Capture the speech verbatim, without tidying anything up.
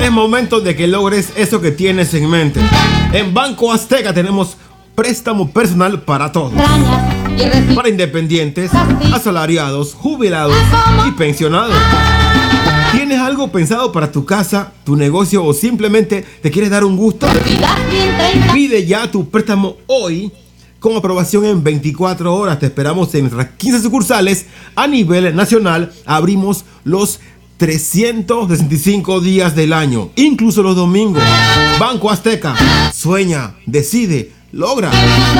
Es momento de que logres eso que tienes en mente. En Banco Azteca tenemos préstamo personal para todos. Para independientes, asalariados, jubilados y pensionados. ¿Tienes algo pensado para tu casa, tu negocio o simplemente te quieres dar un gusto? Pide ya tu préstamo hoy con aprobación en veinticuatro horas. Te esperamos en nuestras quince sucursales a nivel nacional. Abrimos los trescientos sesenta y cinco días del año, incluso los domingos. Banco Azteca. Sueña, decide, logra.